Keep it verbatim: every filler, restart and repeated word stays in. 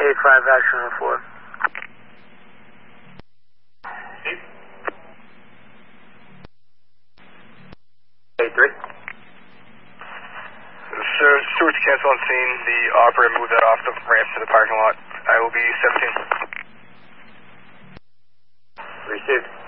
eight five, action on four. eight three. Sir, Stewart's cancel on scene. The operator moved that off the ramp to the parking lot. I will be seventeen. Received.